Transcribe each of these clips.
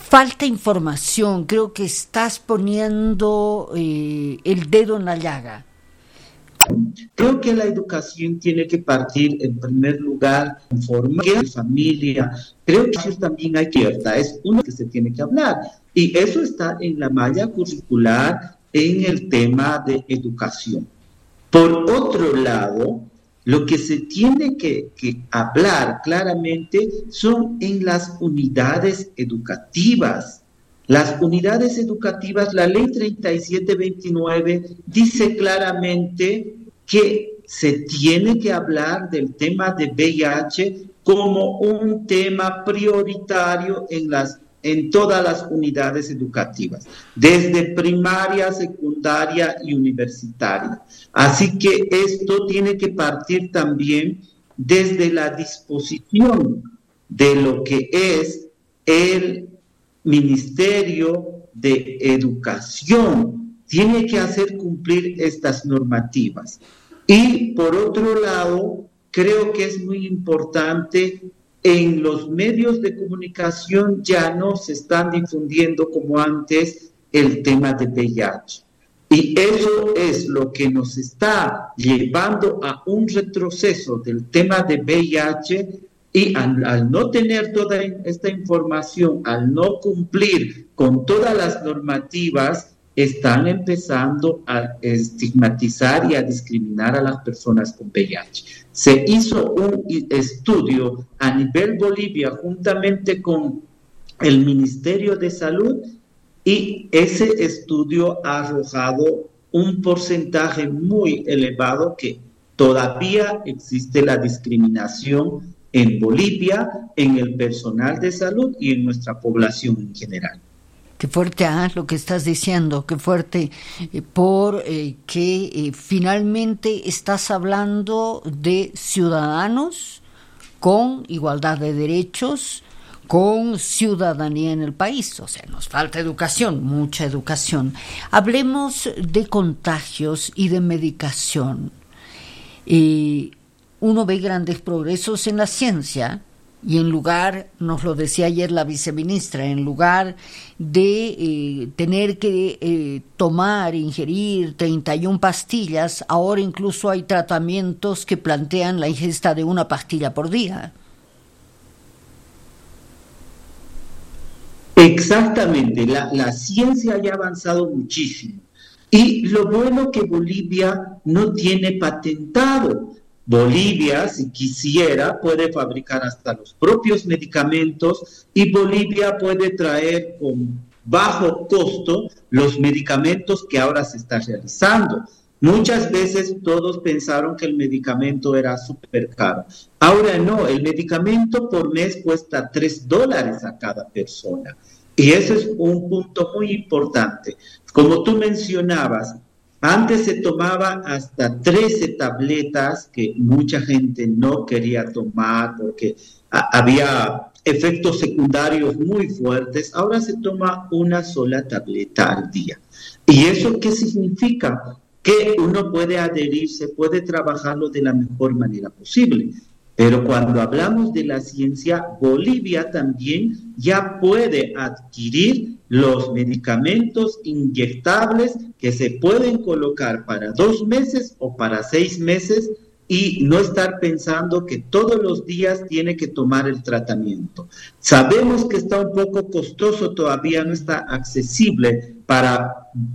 falta información. Creo que estás poniendo el dedo en la llaga. Creo que la educación tiene que partir en primer lugar en forma de familia. Creo que eso también hay que es uno que se tiene que hablar y eso está en la malla curricular en el tema de educación. Por otro lado, lo que se tiene que hablar claramente son en las unidades educativas. Las unidades educativas, la ley 3729 dice claramente que se tiene que hablar del tema de VIH como un tema prioritario en todas las unidades educativas, desde primaria, secundaria y universitaria. Así que esto tiene que partir también desde la disposición de lo que es el Ministerio de Educación. Tiene que hacer cumplir estas normativas. Y por otro lado, creo que es muy importante, en los medios de comunicación ya no se están difundiendo como antes el tema de VIH. Y eso es lo que nos está llevando a un retroceso del tema de VIH y al no tener toda esta información, al no cumplir con todas las normativas, están empezando a estigmatizar y a discriminar a las personas con VIH. Se hizo un estudio a nivel Bolivia juntamente con el Ministerio de Salud y ese estudio ha arrojado un porcentaje muy elevado que todavía existe la discriminación en Bolivia, en el personal de salud y en nuestra población en general. Qué fuerte lo que estás diciendo, qué fuerte, porque finalmente estás hablando de ciudadanos con igualdad de derechos, con ciudadanía en el país. O sea, nos falta educación, mucha educación. Hablemos de contagios y de medicación. Uno ve grandes progresos en la ciencia y en lugar, nos lo decía ayer la viceministra, en lugar de tener que ingerir 31 pastillas, ahora incluso hay tratamientos que plantean la ingesta de una pastilla por día. Exactamente, la ciencia ya ha avanzado muchísimo. Y lo bueno que Bolivia no tiene patentado. Bolivia, si quisiera, puede fabricar hasta los propios medicamentos y Bolivia puede traer con bajo costo los medicamentos que ahora se están realizando. Muchas veces todos pensaron que el medicamento era súper caro. Ahora no, el medicamento por mes cuesta $3 a cada persona. Y ese es un punto muy importante. Como tú mencionabas, antes se tomaban hasta 13 tabletas que mucha gente no quería tomar porque había efectos secundarios muy fuertes. Ahora se toma una sola tableta al día. ¿Y eso qué significa? Que uno puede adherirse, puede trabajarlo de la mejor manera posible. Pero cuando hablamos de la ciencia, Bolivia también ya puede adquirir los medicamentos inyectables que se pueden colocar para 2 meses o para 6 meses y no estar pensando que todos los días tiene que tomar el tratamiento. Sabemos que está un poco costoso, todavía no está accesible para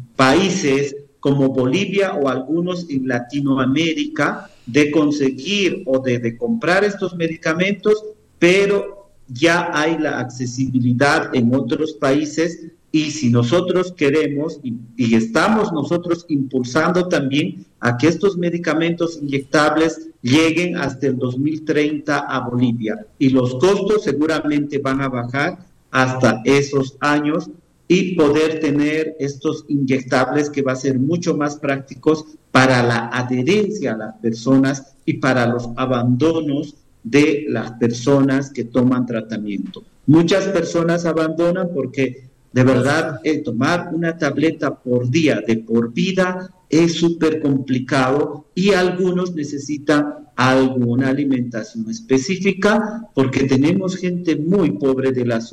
países como Bolivia o algunos en Latinoamérica de conseguir o de comprar estos medicamentos, pero ya hay la accesibilidad en otros países y si nosotros queremos y estamos nosotros impulsando también a que estos medicamentos inyectables lleguen hasta el 2030 a Bolivia y los costos seguramente van a bajar hasta esos años y poder tener estos inyectables que va a ser mucho más prácticos para la adherencia a las personas y para los abandonos de las personas que toman tratamiento. Muchas personas abandonan porque de verdad tomar una tableta por día de por vida es súper complicado y algunos necesitan alguna alimentación específica porque tenemos gente muy pobre de la zona